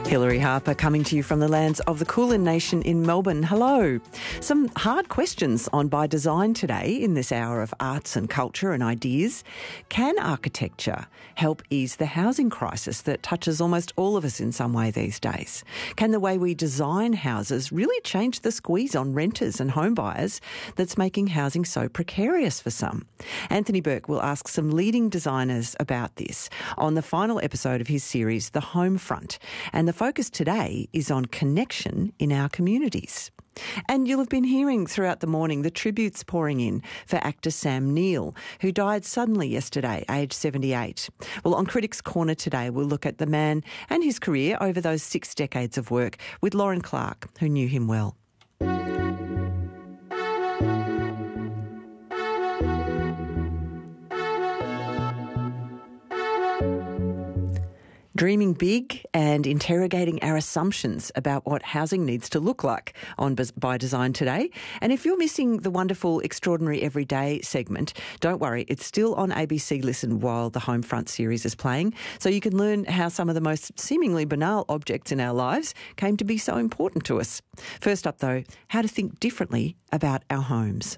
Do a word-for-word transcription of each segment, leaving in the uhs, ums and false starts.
Hilary Harper coming to you from the lands of the Kulin Nation in Melbourne. Hello. Some hard questions on By Design today in this hour of arts and culture and ideas. Can architecture help ease the housing crisis that touches almost all of us in some way these days? Can the way we design houses really change the squeeze on renters and home buyers that's making housing so precarious for some? Anthony Burke will ask some leading designers about this on the final episode of his series, The Home Front. And the focus today is on connection in our communities. And you'll have been hearing throughout the morning the tributes pouring in for actor Sam Neill, who died suddenly yesterday, aged seventy-eight. Well, on Critics Corner today, we'll look at the man and his career over those six decades of work with Lauren Clark, who knew him well. Dreaming big and interrogating our assumptions about what housing needs to look like on By Design today. And if you're missing the wonderful Extraordinary Everyday segment, don't worry, it's still on A B C Listen while the Homefront series is playing, so you can learn how some of the most seemingly banal objects in our lives came to be so important to us. First up, though, how to think differently about our homes.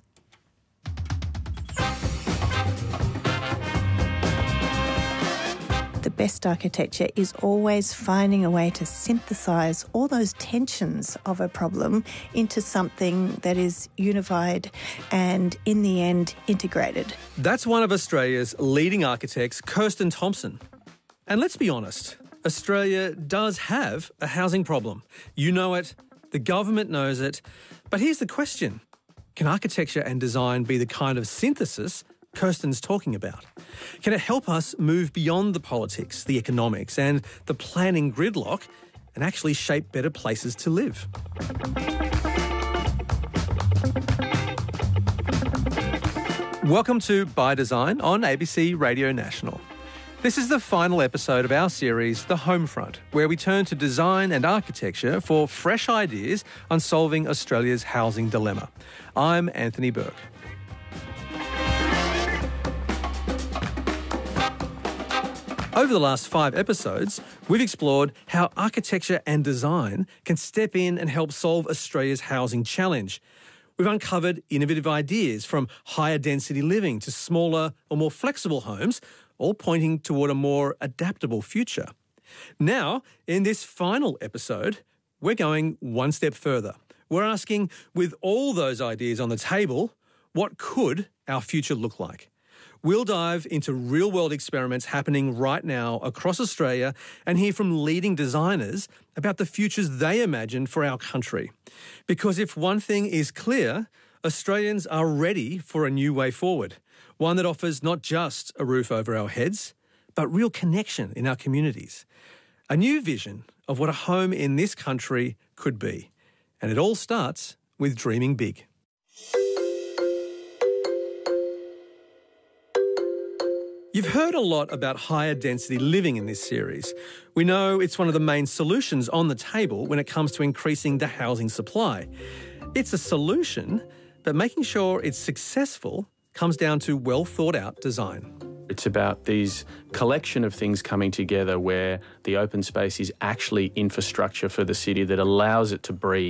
The best architecture is always finding a way to synthesise all those tensions of a problem into something that is unified and, in the end, integrated. That's one of Australia's leading architects, Kirsten Thompson. And let's be honest, Australia does have a housing problem. You know it, the government knows it. But here's the question. Can architecture and design be the kind of synthesis Kirsten's talking about? Can it help us move beyond the politics, the economics and the planning gridlock and actually shape better places to live? Welcome to By Design on A B C Radio National. This is the final episode of our series, The Homefront, where we turn to design and architecture for fresh ideas on solving Australia's housing dilemma. I'm Anthony Burke. Over the last five episodes, we've explored how architecture and design can step in and help solve Australia's housing challenge. We've uncovered innovative ideas from higher density living to smaller or more flexible homes, all pointing toward a more adaptable future. Now, in this final episode, we're going one step further. We're asking, with all those ideas on the table, what could our future look like? We'll dive into real-world experiments happening right now across Australia and hear from leading designers about the futures they imagine for our country. Because if one thing is clear, Australians are ready for a new way forward, one that offers not just a roof over our heads, but real connection in our communities. A new vision of what a home in this country could be. And it all starts with dreaming big. You've heard a lot about higher density living in this series. We know it's one of the main solutions on the table when it comes to increasing the housing supply. It's a solution, but making sure it's successful comes down to well thought out design. It's about these collection of things coming together where the open space is actually infrastructure for the city that allows it to breathe.